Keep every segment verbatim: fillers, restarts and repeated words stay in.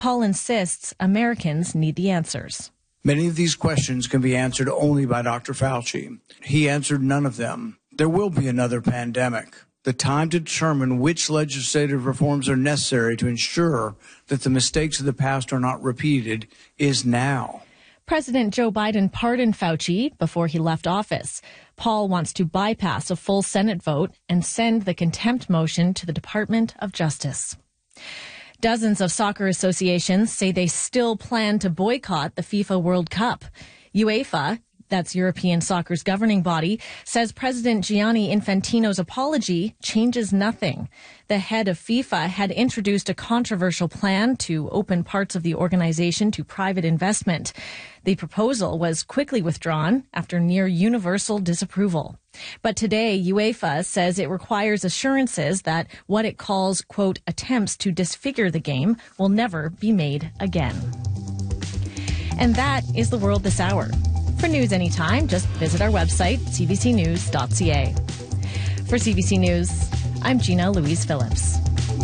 Paul insists Americans need the answers. Many of these questions can be answered only by Doctor Fauci. He answered none of them. There will be another pandemic. The time to determine which legislative reforms are necessary to ensure that the mistakes of the past are not repeated is now. President Joe Biden pardoned Fauci before he left office. Paul wants to bypass a full Senate vote and send the contempt motion to the Department of Justice. Dozens of soccer associations say they still plan to boycott the FIFA World Cup. UEFA, that's European soccer's governing body, says President Gianni Infantino's apology changes nothing. The head of FIFA had introduced a controversial plan to open parts of the organization to private investment. The proposal was quickly withdrawn after near universal disapproval. But today, UEFA says it requires assurances that what it calls, quote, attempts to disfigure the game will never be made again. And that is the world this hour. For news anytime, just visit our website, c b c news dot c a. For C B C News, I'm Gina Louise Phillips.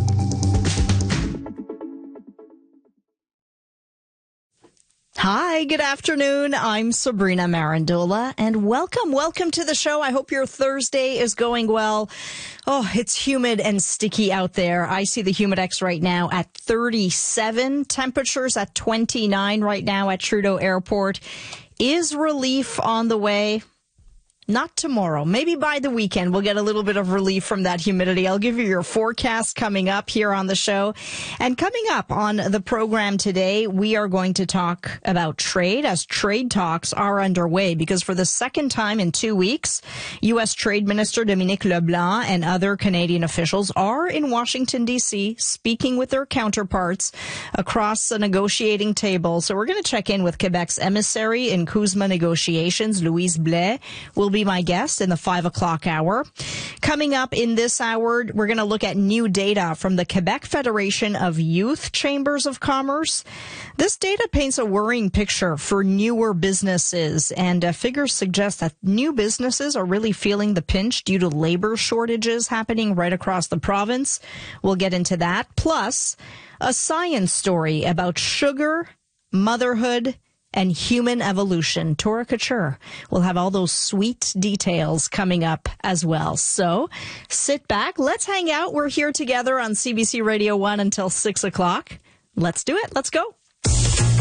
Hi, good afternoon. I'm Sabrina Marandola, and welcome, welcome to the show. I hope your Thursday is going well. Oh, it's humid and sticky out there. I see the Humidex right now at thirty-seven, temperatures at twenty-nine right now at Trudeau Airport. Is relief on the way? Not tomorrow. Maybe by the weekend we'll get a little bit of relief from that humidity. I'll give you your forecast coming up here on the show. And coming up on the program today, we are going to talk about trade as trade talks are underway, because for the second time in two weeks, U S. Trade Minister Dominic LeBlanc and other Canadian officials are in Washington, D C, speaking with their counterparts across the negotiating table. So we're going to check in with Quebec's emissary in CUSMA negotiations, Louise Blais, will be my guest in the five o'clock hour. Coming up in this hour, we're going to look at new data from the Quebec Federation of Youth Chambers of Commerce. This data paints a worrying picture for newer businesses, and uh, figures suggest that new businesses are really feeling the pinch due to labor shortages happening right across the province. We'll get into that. Plus, a science story about sugar, motherhood, and human evolution. Tora Couture will have all those sweet details coming up as well. So sit back. Let's hang out. We're here together on C B C Radio one until six o'clock. Let's do it. Let's go.